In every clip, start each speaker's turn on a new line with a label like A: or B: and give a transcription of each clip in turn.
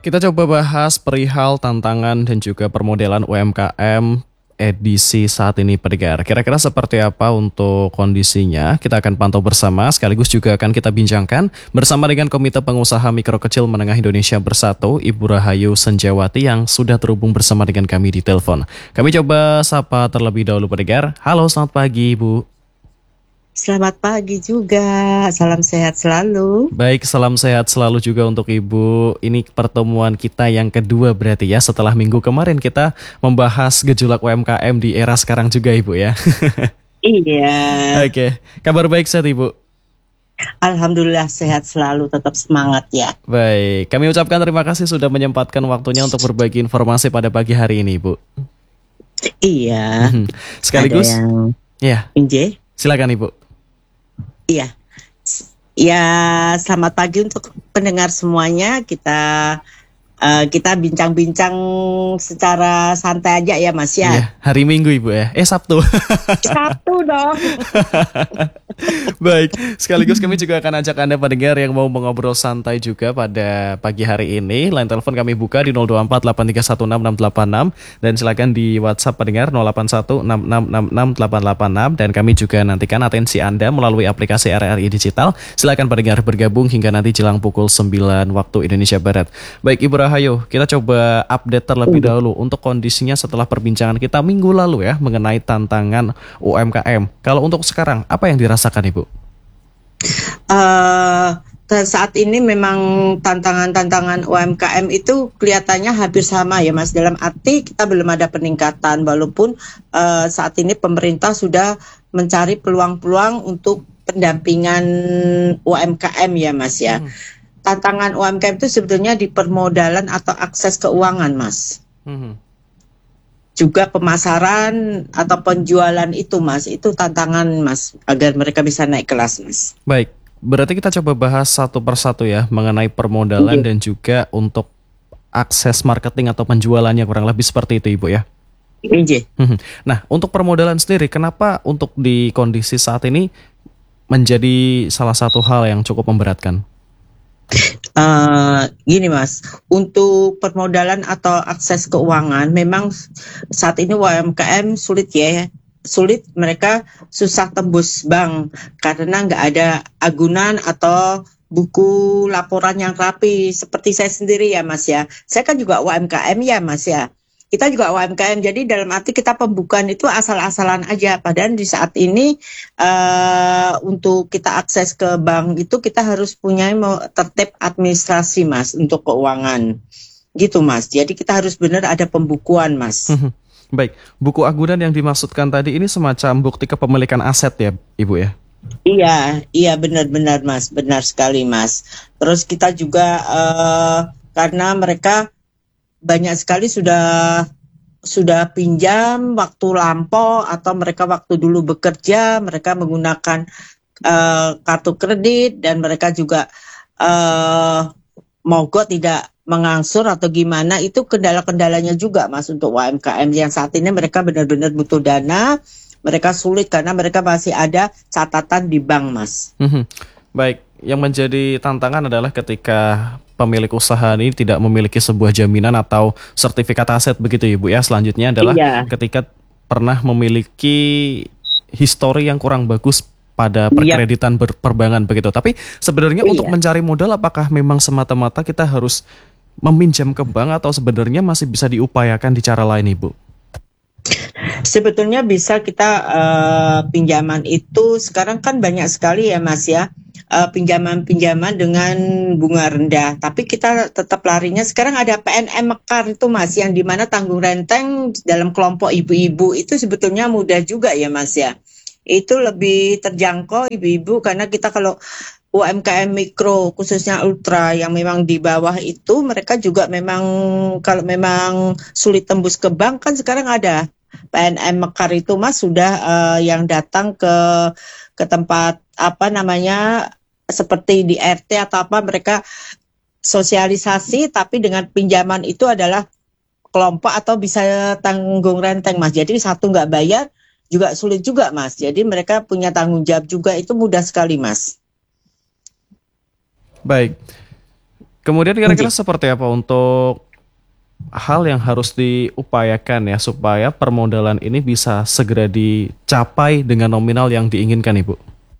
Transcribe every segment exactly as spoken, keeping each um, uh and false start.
A: Kita coba bahas perihal tantangan dan juga permodelan U M K M edisi saat ini pendengar. Kira-kira seperti apa untuk kondisinya? Kita akan pantau bersama, sekaligus juga akan kita bincangkan bersama dengan Komite Pengusaha Mikro Kecil Menengah Indonesia Bersatu, Ibu Rahayu Senjawati yang sudah terhubung bersama dengan kami di telepon. Kami coba sapa terlebih dahulu pendengar. Halo, selamat pagi Ibu.
B: Selamat pagi juga, salam sehat selalu.
A: Baik, salam sehat selalu juga untuk Ibu. Ini pertemuan kita yang kedua berarti ya, setelah minggu kemarin kita membahas gejolak U M K M di era sekarang juga Ibu ya.
B: Iya.
A: Oke, kabar baik sehat Ibu?
B: Alhamdulillah sehat selalu, tetap semangat ya.
A: Baik, kami ucapkan terima kasih sudah menyempatkan waktunya untuk berbagi informasi pada pagi hari ini Ibu.
B: Iya.
A: Sekaligus,
B: ada yang
A: ya,
B: Inje?
A: Silakan Ibu.
B: Iya. Ya, selamat pagi untuk pendengar semuanya. Kita uh, kita bincang-bincang secara santai aja ya Mas ya.
A: Iya, hari Minggu Ibu ya. Eh Sabtu.
B: Sabtu dong.
A: Baik, sekaligus kami juga akan ajak Anda pendengar yang mau mengobrol santai juga pada pagi hari ini. Line telepon kami buka di nol dua empat delapan tiga satu enam enam delapan enam dan silakan di WhatsApp pendengar nol delapan satu enam enam enam enam delapan delapan enam dan kami juga nantikan atensi Anda melalui aplikasi R R I Digital. Silakan pendengar bergabung hingga nanti jelang pukul sembilan waktu Indonesia Barat. Baik Ibu Rahayu, kita coba update terlebih dahulu untuk kondisinya setelah perbincangan kita minggu lalu ya mengenai tantangan U M K M. Kalau untuk sekarang apa yang dirasakan Ibu?
B: Uh, saat ini memang tantangan-tantangan U M K M itu kelihatannya hampir sama ya Mas. Dalam arti kita belum ada peningkatan walaupun uh, saat ini pemerintah sudah mencari peluang-peluang untuk pendampingan U M K M ya Mas ya. Hmm. Tantangan U M K M itu sebetulnya di permodalan atau akses keuangan Mas. Hmm. Juga pemasaran atau penjualan itu Mas, itu tantangan Mas agar mereka bisa naik kelas Mas.
A: Baik, berarti kita coba bahas satu persatu ya mengenai permodalan okay. dan juga untuk akses marketing atau penjualannya kurang lebih seperti itu Ibu ya.
B: Okay.
A: Nah, untuk permodalan sendiri kenapa untuk di kondisi saat ini menjadi salah satu hal yang cukup memberatkan?
B: Uh, gini Mas, untuk permodalan atau akses keuangan memang saat ini U M K M sulit ya, sulit mereka susah tembus bank karena nggak ada agunan atau buku laporan yang rapi seperti saya sendiri ya Mas ya. Saya kan juga U M K M ya Mas ya. Kita juga U M K M, jadi dalam arti kita pembukaan itu asal-asalan aja. Padahal di saat ini uh, untuk kita akses ke bank itu kita harus punya tertib administrasi Mas untuk keuangan. Gitu Mas, jadi kita harus benar ada pembukuan Mas.
A: Baik, buku agunan yang dimaksudkan tadi ini semacam bukti kepemilikan aset ya Ibu ya?
B: Iya, iya benar-benar Mas, benar sekali Mas. Terus kita juga uh, karena mereka banyak sekali sudah sudah pinjam waktu lampau atau mereka waktu dulu bekerja mereka menggunakan uh, kartu kredit dan mereka juga uh, mogok tidak mengangsur atau gimana, itu kendala-kendalanya juga Mas untuk U M K M yang saat ini mereka benar-benar butuh dana, mereka sulit karena mereka masih ada catatan di bank Mas.
A: Mm-hmm. Baik, yang menjadi tantangan adalah ketika pemilik usaha ini tidak memiliki sebuah jaminan atau sertifikat aset begitu Ibu ya. Selanjutnya adalah iya. ketika pernah memiliki histori yang kurang bagus pada perkreditan iya. perbankan begitu. Tapi sebenarnya iya. untuk mencari modal apakah memang semata-mata kita harus meminjam ke bank atau sebenarnya masih bisa diupayakan di cara lain Ibu?
B: Sebetulnya bisa kita uh, pinjaman itu sekarang kan banyak sekali ya Mas ya. Uh, pinjaman-pinjaman dengan bunga rendah, tapi kita tetap larinya sekarang ada P N M Mekar itu Mas, yang dimana tanggung renteng dalam kelompok ibu-ibu itu sebetulnya mudah juga ya Mas ya, itu lebih terjangkau ibu-ibu karena kita kalau U M K M mikro khususnya ultra yang memang di bawah itu mereka juga memang kalau memang sulit tembus ke bank kan sekarang ada P N M Mekar itu Mas sudah uh, yang datang ke ke tempat apa namanya seperti di R T atau apa mereka sosialisasi tapi dengan pinjaman itu adalah kelompok atau bisa tanggung renteng Mas. Jadi satu nggak bayar juga sulit juga Mas. Jadi mereka punya tanggung jawab juga, itu mudah sekali Mas.
A: Baik. Kemudian kira-kira seperti apa untuk hal yang harus diupayakan ya supaya permodalan ini bisa segera dicapai dengan nominal yang diinginkan, Ibu?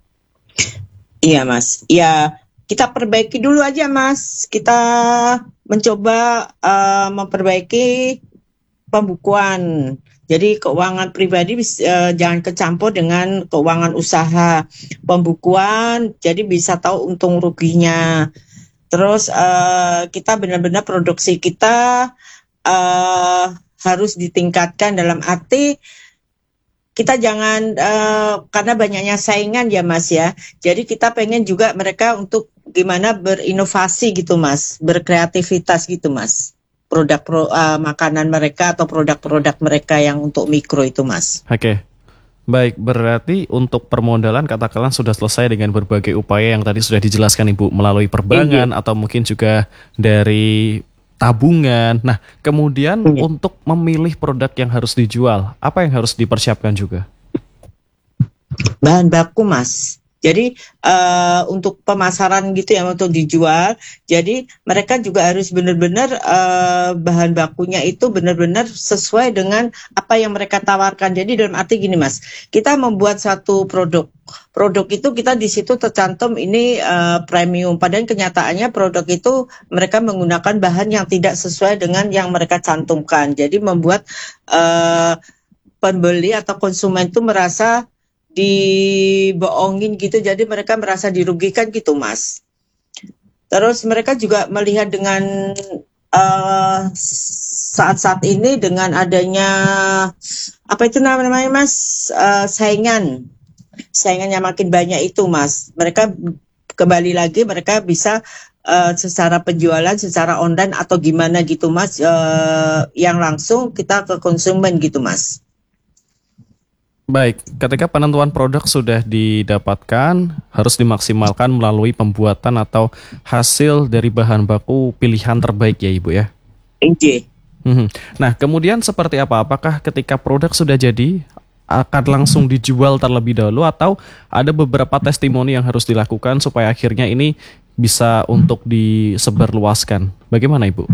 B: Iya Mas, ya kita perbaiki dulu aja Mas. Kita mencoba uh, memperbaiki pembukuan. Jadi keuangan pribadi uh, jangan kecampur dengan keuangan usaha. Pembukuan jadi bisa tahu untung ruginya. Terus uh, kita benar-benar produksi kita uh, harus ditingkatkan dalam arti kita jangan uh, karena banyaknya saingan ya Mas ya. Jadi kita pengen juga mereka untuk gimana berinovasi gitu Mas, berkreativitas gitu Mas. Produk pro, uh, makanan mereka atau produk-produk mereka yang untuk mikro itu Mas.
A: Oke. Baik, berarti untuk permodalan katakanlah sudah selesai dengan berbagai upaya yang tadi sudah dijelaskan Ibu melalui perbankan iya. atau mungkin juga dari tabungan. Nah, kemudian iya. untuk memilih produk yang harus dijual, apa yang harus dipersiapkan juga?
B: Bahan baku Mas. Jadi uh, untuk pemasaran gitu ya untuk dijual, jadi mereka juga harus benar-benar uh, bahan bakunya itu benar-benar sesuai dengan apa yang mereka tawarkan. Jadi dalam arti gini Mas, kita membuat satu produk, produk itu kita di situ tercantum ini uh, premium. Padahal kenyataannya produk itu mereka menggunakan bahan yang tidak sesuai dengan yang mereka cantumkan. Jadi membuat uh, pembeli atau konsumen itu merasa dibohongin gitu, jadi mereka merasa dirugikan gitu Mas. Terus mereka juga melihat dengan uh, saat-saat ini dengan adanya apa itu namanya Mas, uh, saingan saingan yang makin banyak itu Mas. Mereka kembali lagi mereka bisa uh, secara penjualan secara online atau gimana gitu Mas, uh, yang langsung kita ke konsumen gitu Mas.
A: Baik, ketika penentuan produk sudah didapatkan, harus dimaksimalkan melalui pembuatan atau hasil dari bahan baku pilihan terbaik ya Ibu ya?
B: Oke.
A: Nah, kemudian seperti apa? Apakah ketika produk sudah jadi, akan langsung dijual terlebih dahulu atau ada beberapa testimoni yang harus dilakukan supaya akhirnya ini bisa untuk disebarluaskan? Bagaimana Ibu?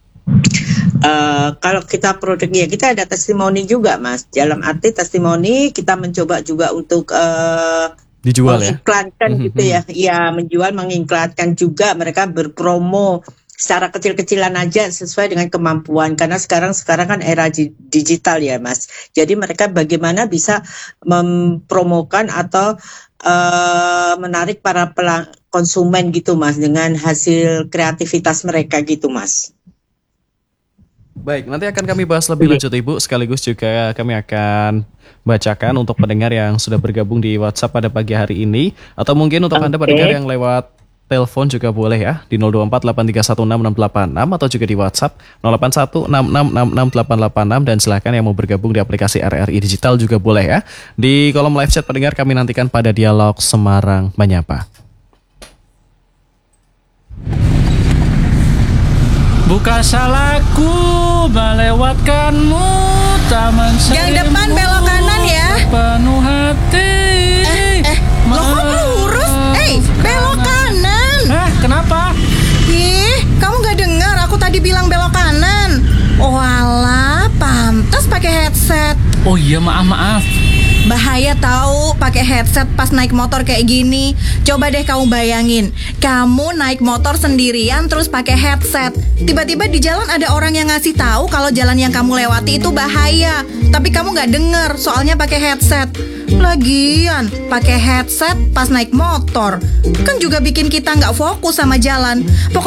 B: Uh, kalau kita produk ya kita ada testimoni juga Mas. Dalam arti testimoni kita mencoba juga untuk uh,
A: dijual ya,
B: mengiklankan gitu ya, ya menjual mengiklankan juga mereka berpromo secara kecil-kecilan aja sesuai dengan kemampuan karena sekarang sekarang kan era digital ya Mas. Jadi mereka bagaimana bisa mempromokan atau uh, menarik para pelang- konsumen gitu Mas dengan hasil kreativitas mereka gitu Mas.
A: Baik, nanti akan kami bahas lebih lanjut Ibu, sekaligus juga kami akan bacakan untuk pendengar yang sudah bergabung di WhatsApp pada pagi hari ini, atau mungkin untuk okay. Anda pendengar yang lewat telepon juga boleh ya, di nol dua empat delapan tiga satu enam enam delapan enam atau juga di WhatsApp nol delapan satu enam enam enam enam delapan delapan enam, dan silakan yang mau bergabung di aplikasi R R I Digital juga boleh ya. Di kolom live chat pendengar kami nantikan pada dialog Semarang Menyapa.
C: Bukan salahku melewatkanmu, taman serimu.
D: Yang depan belok kanan ya.
C: Penuh hati.
D: Eh, eh, lo kok lurus? Eh, belok kanan.
C: Eh, kenapa?
D: Ih, kamu gak dengar aku tadi bilang belok kanan. Oh alah, pantas pakai headset.
C: Oh iya, maaf maaf.
D: Bahaya tahu pakai headset pas naik motor kayak gini. Coba deh kamu bayangin, kamu naik motor sendirian terus pakai headset. Tiba-tiba di jalan ada orang yang ngasih tahu kalau jalan yang kamu lewati itu bahaya, tapi kamu nggak denger soalnya pakai headset. Lagian pakai headset pas naik motor kan juga bikin kita nggak fokus sama jalan. Pokoknya